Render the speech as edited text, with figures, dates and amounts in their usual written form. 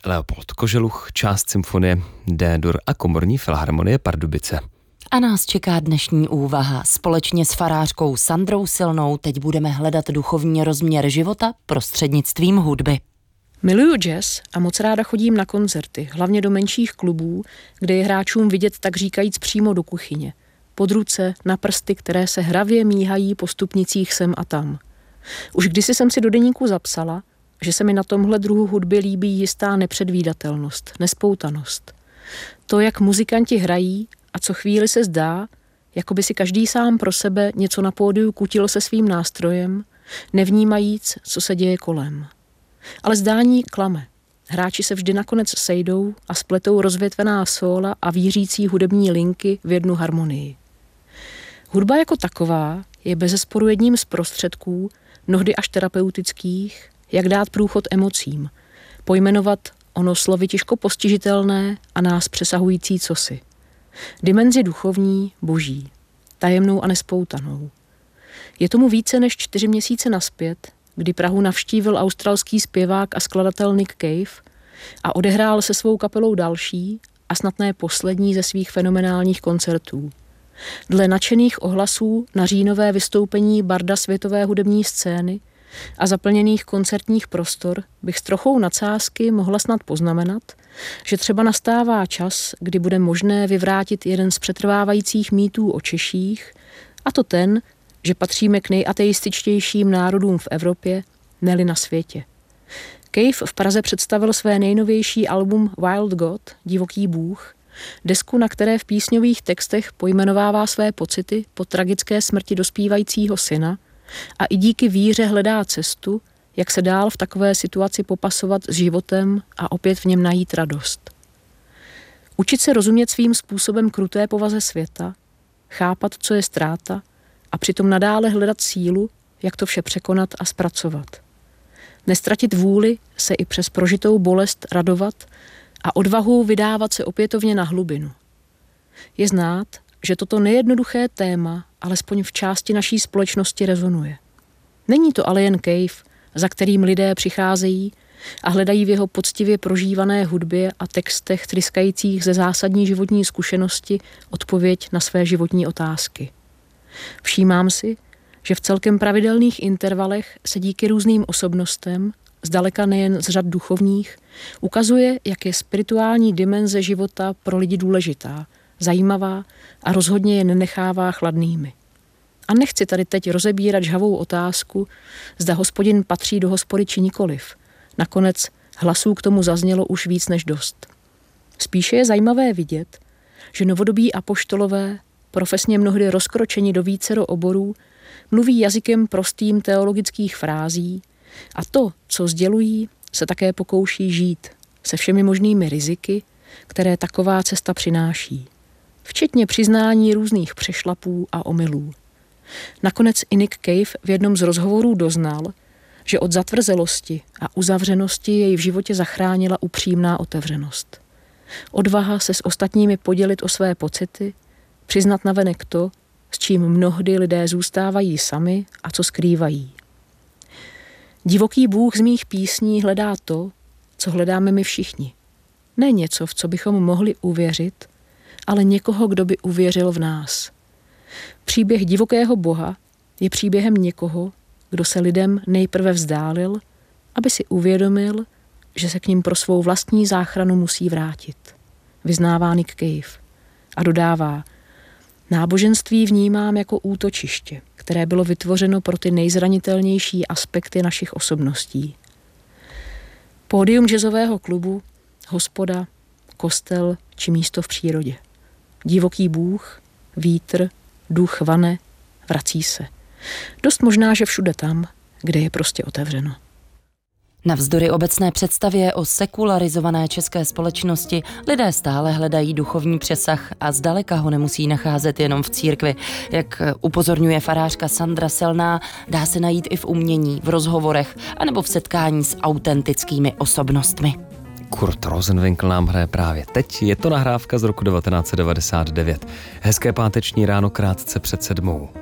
Leopold Koželuch, část symfonie D-dur a komorní filharmonie Pardubice. A nás čeká dnešní úvaha. Společně s farářkou Sandrou Silnou teď budeme hledat duchovní rozměr života prostřednictvím hudby. Miluju jazz a moc ráda chodím na koncerty, hlavně do menších klubů, kde je hráčům vidět tak říkajíc přímo do kuchyně. Pod ruce, na prsty, které se hravě míhají po stupnicích sem a tam. Už kdysi jsem si do deníku zapsala, že se mi na tomhle druhu hudby líbí jistá nepředvídatelnost, nespoutanost. To, jak muzikanti hrají a co chvíli se zdá, jako by si každý sám pro sebe něco na pódiu kutil se svým nástrojem, nevnímajíc, co se děje kolem. Ale zdání klame. Hráči se vždy nakonec sejdou a spletou rozvětvená sóla a vířící hudební linky v jednu harmonii. Hudba jako taková je bezesporu jedním z prostředků, mnohdy až terapeutických, jak dát průchod emocím, pojmenovat ono slovy těžko postižitelné a nás přesahující cosi. Dimenzi duchovní, boží, tajemnou a nespoutanou. Je tomu více než 4 měsíce nazpět, kdy Prahu navštívil australský zpěvák a skladatel Nick Cave a odehrál se svou kapelou další a snad ne poslední ze svých fenomenálních koncertů. Dle nadšených ohlasů na říjnové vystoupení barda světové hudební scény a zaplněných koncertních prostor bych s trochou nadsázky mohla snad poznamenat, že třeba nastává čas, kdy bude možné vyvrátit jeden z přetrvávajících mýtů o Češích, a to ten, že patříme k nejateističtějším národům v Evropě, ne-li na světě. Cave v Praze představil své nejnovější album Wild God, Divoký Bůh, desku, na které v písňových textech pojmenovává své pocity po tragické smrti dospívajícího syna a i díky víře hledá cestu, jak se dál v takové situaci popasovat s životem a opět v něm najít radost. Učit se rozumět svým způsobem kruté povaze světa, chápat, co je ztráta, a přitom nadále hledat sílu, jak to vše překonat a zpracovat. Nestratit vůli se i přes prožitou bolest radovat a odvahu vydávat se opětovně na hlubinu. Je znát, že toto nejednoduché téma alespoň v části naší společnosti rezonuje. Není to ale jen Cave, za kterým lidé přicházejí a hledají v jeho poctivě prožívané hudbě a textech tryskajících ze zásadní životní zkušenosti odpověď na své životní otázky. Všímám si, že v celkem pravidelných intervalech se díky různým osobnostem, zdaleka nejen z řad duchovních, ukazuje, jak je spirituální dimenze života pro lidi důležitá, zajímavá a rozhodně je nenechává chladnými. A nechci tady teď rozebírat žhavou otázku, zda Hospodin patří do hospody či nikoliv. Nakonec hlasů k tomu zaznělo už víc než dost. Spíše je zajímavé vidět, že novodobí apoštolové, profesně mnohdy rozkročeni do vícero oborů, mluví jazykem prostým teologických frází a to, co sdělují, se také pokouší žít se všemi možnými riziky, které taková cesta přináší, včetně přiznání různých přešlapů a omylů. Nakonec i Nick Cave v jednom z rozhovorů doznal, že od zatvrzelosti a uzavřenosti jej v životě zachránila upřímná otevřenost. Odvaha se s ostatními podělit o své pocity, přiznat navenek to, s čím mnohdy lidé zůstávají sami a co skrývají. Divoký Bůh z mých písní hledá to, co hledáme my všichni. Ne něco, v co bychom mohli uvěřit, ale někoho, kdo by uvěřil v nás. Příběh divokého Boha je příběhem někoho, kdo se lidem nejprve vzdálil, aby si uvědomil, že se k nim pro svou vlastní záchranu musí vrátit. Vyznává Nick Cave a dodává: náboženství vnímám jako útočiště, které bylo vytvořeno pro ty nejzranitelnější aspekty našich osobností. Pódium jazzového klubu, hospoda, kostel či místo v přírodě. Divoký Bůh, vítr, duch vane, vrací se. Dost možná, že všude tam, kde je prostě otevřeno. Navzdory obecné představě o sekularizované české společnosti lidé stále hledají duchovní přesah a zdaleka ho nemusí nacházet jenom v církvi. Jak upozorňuje farářka Sandra Silná, dá se najít i v umění, v rozhovorech anebo v setkání s autentickými osobnostmi. Kurt Rosenwinkel nám hraje právě teď. Je to nahrávka z roku 1999. Hezké páteční ráno krátce před 7.